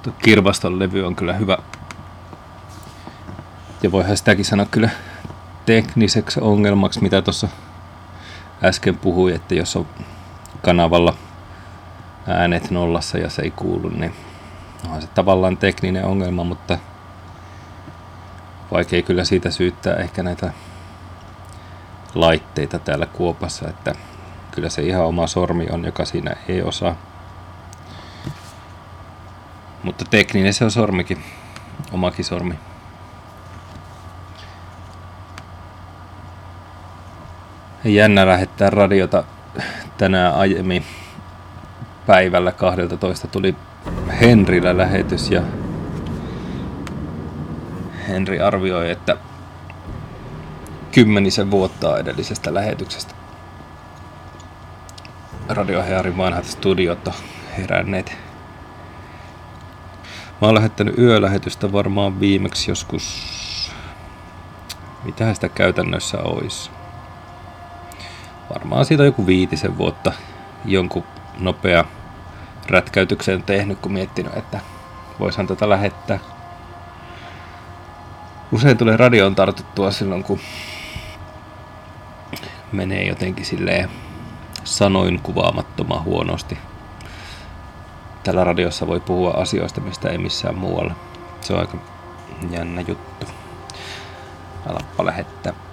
Tuo Kirvaston levy on kyllä hyvä. Ja voihan sitäkin sanoa kyllä tekniseksi ongelmaksi, mitä tuossa äsken puhui, että jos on kanavalla äänet nollassa ja se ei kuulu, niin onhan se tavallaan tekninen ongelma, mutta vaikea kyllä siitä syyttää ehkä näitä laitteita täällä kuopassa, että kyllä se ihan oma sormi on, joka siinä ei osaa. Mutta tekninen se on sormikin, omakin sormi. Jännä lähettää radiota tänään aiemmin päivällä 12 tuli Henrillä lähetys ja Henri arvioi, että 10 vuotta edellisestä lähetyksestä Radiohearin vanhat studiot on heränneet. Mä oon lähettänyt yölähetystä varmaan viimeksi joskus, mitähän sitä käytännössä olisi. Varmaan siitä on joku 5 vuotta jonkun nopea rätkäytyksen tehnyt, kun miettinyt, että voisihan tätä lähettää. Usein tulee radioon tartuttua silloin, kun menee jotenkin silleen sanoin kuvaamattoman huonosti. Tällä radiossa voi puhua asioista, mistä ei missään muualla. Se on aika jännä juttu. Alappa lähettää.